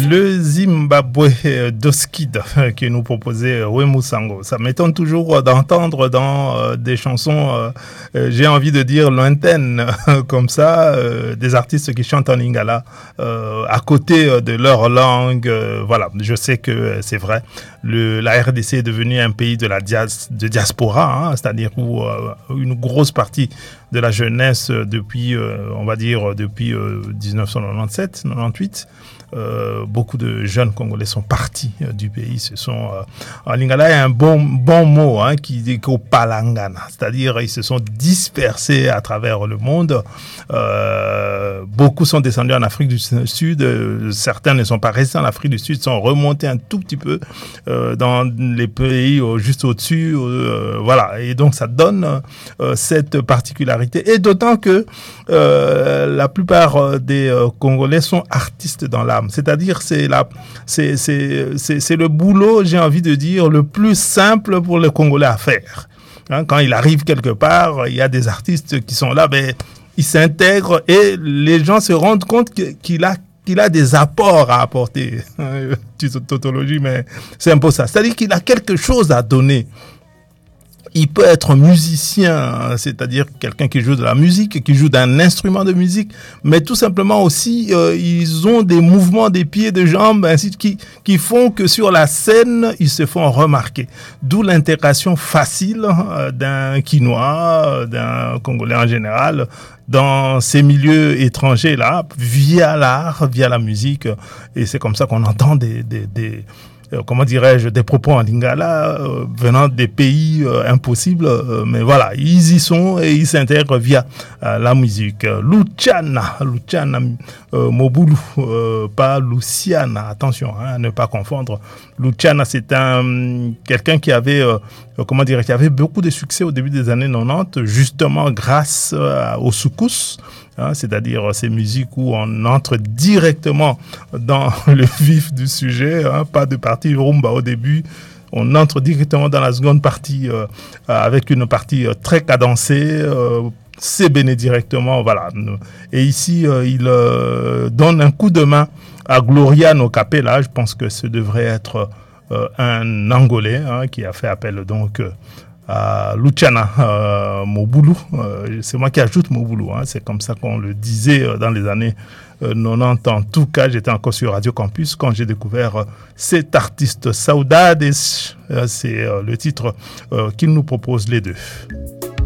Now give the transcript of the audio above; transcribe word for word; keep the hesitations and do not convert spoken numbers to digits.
le Zimbabwe d'Oskid que nous proposait Wemu Sango. Ça m'étonne toujours d'entendre dans des chansons, j'ai envie de dire lointaines, comme ça, des artistes qui chantent en lingala à côté de leur langue. Voilà, je sais que c'est vrai. Le, la R D C est devenue un pays de la dias, de diaspora, hein, c'est-à-dire où euh, une grosse partie de la jeunesse depuis, euh, on va dire, depuis euh, dix-neuf cent quatre-vingt-dix-sept quatre-vingt-dix-huit, euh, beaucoup de jeunes Congolais sont partis euh, du pays. Ce sont, euh, en lingala, il y a un bon, bon mot hein, qui dit qu'au palangana, c'est-à-dire ils se sont dispersés à travers le monde. Euh, beaucoup sont descendus en Afrique du Sud, euh, certains ne sont pas restés en Afrique du Sud, sont remontés un tout petit peu euh, dans les pays euh, juste au-dessus, euh, voilà. Et donc ça donne euh, cette particularité. Et d'autant que euh, la plupart des euh, Congolais sont artistes dans l'âme. C'est-à-dire c'est la, c'est, c'est, c'est, c'est le boulot, j'ai envie de dire, le plus simple pour le Congolais à faire. Hein, quand il arrive quelque part, il y a des artistes qui sont là, ben, ils s'intègrent et les gens se rendent compte qu'il a qu'il a des apports à apporter. Petite tautologie, mais c'est un peu ça. C'est-à-dire qu'il a quelque chose à donner. Il peut être musicien, c'est-à-dire quelqu'un qui joue de la musique, qui joue d'un instrument de musique, mais tout simplement aussi, euh, ils ont des mouvements des pieds, des jambes, ainsi qui, qui font que sur la scène, ils se font remarquer. D'où l'intégration facile euh, d'un Quinois, d'un Congolais en général, dans ces milieux étrangers-là, via l'art, via la musique. Et c'est comme ça qu'on entend des... des, des Euh, comment dirais-je, des propos en lingala euh, venant des pays euh, impossibles, euh, mais voilà, ils y sont et ils s'intègrent via euh, la musique. Luciana, Luciana euh, Mobulu, euh, pas Luciana, attention, hein, à ne pas confondre. Luciana, c'est un quelqu'un qui avait, euh, comment dire, qui avait beaucoup de succès au début des années quatre-vingt-dix, justement grâce euh, au soukous. Hein, c'est-à-dire ces musiques où on entre directement dans le vif du sujet, hein, pas de partie rumba au début, on entre directement dans la seconde partie euh, avec une partie euh, très cadencée, euh, c'est béné directement, voilà. Et ici, euh, il euh, donne un coup de main à Gloria Nokapela, je pense que ce devrait être euh, un Angolais hein, qui a fait appel donc euh, à Luciana euh, Mobulu, euh, c'est moi qui ajoute Mobulu, hein, c'est comme ça qu'on le disait euh, dans les années euh, quatre-vingt-dix. En tout cas, j'étais encore sur Radio Campus quand j'ai découvert euh, cet artiste Saudades, euh, c'est euh, le titre euh, qu'il nous propose les deux.